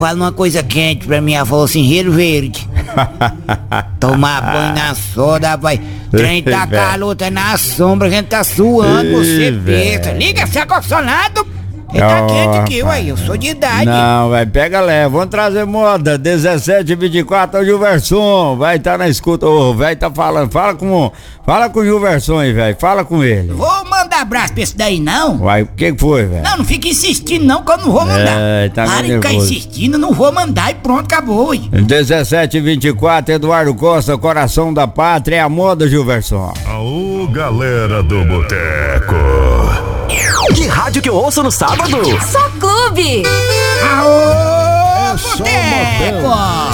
Fala uma coisa quente pra mim, ela falou assim, Rio Verde. Tomar banho na soda, rapaz. Trem tá calor, tá na sombra, a gente tá suando, você pensa. Liga, se ar-condicionado. Ele tá quente aqui, ué, eu sou de idade. Não, vai, pega leve, vamos trazer moda, 17h24, o Gilverson, vai tá na escuta, o velho tá falando, fala com o Gilverson aí, velho, fala com ele. Vou mandar abraço pra esse daí, não. Vai, o que foi, velho? Não fica insistindo não, que eu não vou mandar. Tá para de ficar insistindo, não vou mandar e pronto, acabou, ué. 17h24, Eduardo Costa, coração da pátria, é a moda, Gilverson. Aô, galera do Boteco. Que rádio que eu ouço no sábado? Só Clube. Aô, Boteco!